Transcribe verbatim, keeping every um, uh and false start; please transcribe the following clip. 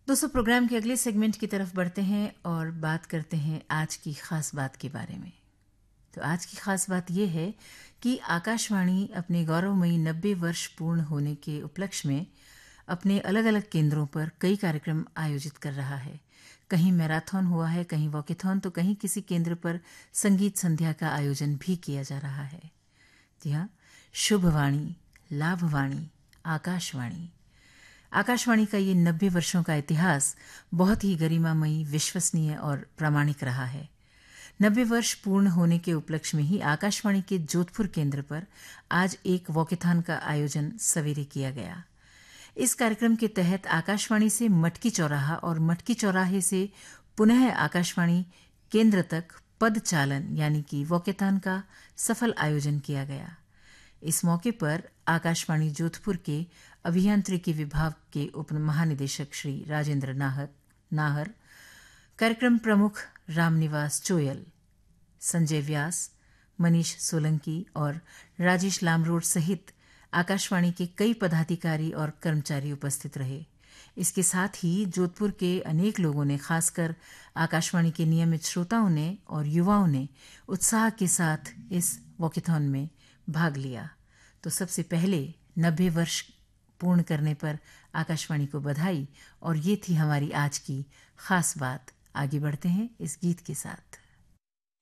दोस्तों, प्रोग्राम के अगले सेगमेंट की तरफ बढ़ते हैं और बात करते हैं आज की खास बात के बारे में। तो आज की खास बात यह है कि आकाशवाणी अपने गौरवमयी नब्बे वर्ष पूर्ण होने के उपलक्ष्य में अपने अलग अलग केंद्रों पर कई कार्यक्रम आयोजित कर रहा है। कहीं मैराथन हुआ है, कहीं वॉकेथॉन, तो कहीं किसी केंद्र पर संगीत संध्या का आयोजन भी किया जा रहा है। जी हाँ, शुभवाणी, लाभवाणी, आकाशवाणी। आकाशवाणी का ये नब्बे वर्षों का इतिहास बहुत ही गरिमामयी, विश्वसनीय और प्रामाणिक रहा है। नब्बे वर्ष पूर्ण होने के उपलक्ष्य में ही आकाशवाणी के जोधपुर केंद्र पर आज एक वॉकेथॉन का आयोजन सवेरे किया गया। इस कार्यक्रम के तहत आकाशवाणी से मटकी चौराहा और मटकी चौराहे से पुनः आकाशवाणी केंद्र तक पदचालन यानी कि वॉकेथॉन का सफल आयोजन किया गया। इस मौके पर आकाशवाणी जोधपुर के अभियांत्रिकी विभाग के उप महानिदेशक श्री राजेंद्र नाहर नाहर कार्यक्रम प्रमुख रामनिवास चोयल, संजय व्यास, मनीष सोलंकी और राजेश लामरोड सहित आकाशवाणी के कई पदाधिकारी और कर्मचारी उपस्थित रहे। इसके साथ ही जोधपुर के अनेक लोगों ने, खासकर आकाशवाणी के नियमित श्रोताओं ने और युवाओं ने उत्साह के साथ इस वॉकेथॉन में भाग लिया। तो सबसे पहले नब्बे वर्ष पूर्ण करने पर आकाशवाणी को बधाई, और ये थी हमारी आज की खास बात। आगे बढ़ते हैं इस गीत के साथ।